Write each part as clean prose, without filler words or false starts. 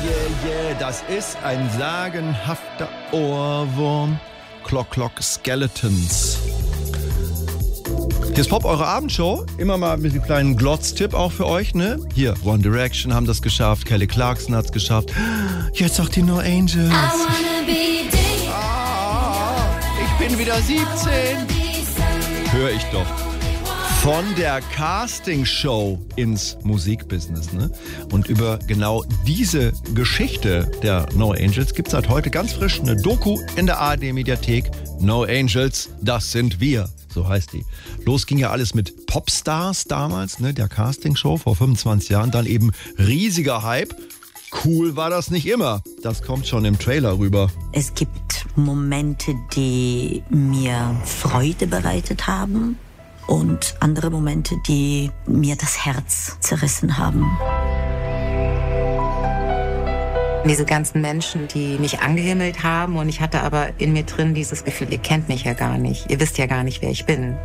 yeah, das ist ein sagenhafter Ohrwurm. Clock Clock Skeletons. Hier ist Pop, eure Abendshow. Immer mal mit einem kleinen Glotz-Tipp auch für euch, ne? Hier, One Direction haben das geschafft, Kelly Clarkson hat's geschafft. Jetzt auch die No Angels. Ich bin wieder 17. Hör ich doch. Von der Castingshow ins Musikbusiness, ne? Und über genau diese Geschichte der No Angels gibt's seit heute ganz frisch eine Doku in der ARD-Mediathek. No Angels, das sind wir. So heißt die. Los ging ja alles mit Popstars damals, ne? Der Castingshow vor 25 Jahren. Dann eben riesiger Hype. Cool war das nicht immer. Das kommt schon im Trailer rüber. Es gibt Momente, die mir Freude bereitet haben. Und andere Momente, die mir das Herz zerrissen haben. Diese ganzen Menschen, die mich angehimmelt haben und ich hatte aber in mir drin dieses Gefühl, ihr kennt mich ja gar nicht, ihr wisst ja gar nicht, wer ich bin.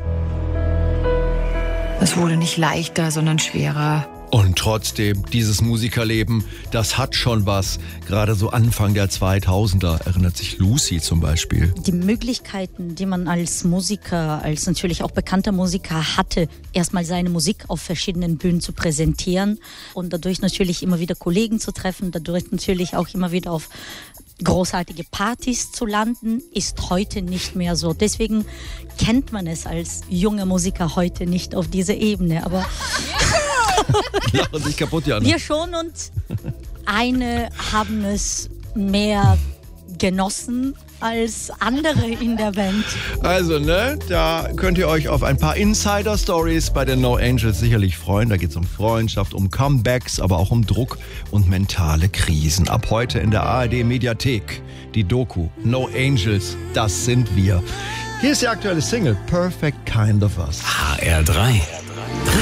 Es wurde nicht leichter, sondern schwerer. Und trotzdem, dieses Musikerleben, das hat schon was. Gerade so Anfang der 2000er erinnert sich Lucy zum Beispiel. Die Möglichkeiten, die man als Musiker, als natürlich auch bekannter Musiker hatte, erstmal seine Musik auf verschiedenen Bühnen zu präsentieren und dadurch natürlich immer wieder Kollegen zu treffen, dadurch natürlich auch immer wieder auf großartige Partys zu landen, ist heute nicht mehr so. Deswegen kennt man es als junger Musiker heute nicht auf dieser Ebene. Aber lachen sich kaputt, Jana. wir schon, und eine haben es mehr genossen als andere in der Band. Also, ne, da könnt ihr euch auf ein paar Insider-Stories bei den No Angels sicherlich freuen. Da geht es um Freundschaft, um Comebacks, aber auch um Druck und mentale Krisen. Ab heute in der ARD-Mediathek die Doku No Angels, das sind wir. Hier ist die aktuelle Single Perfect Kind of Us. HR3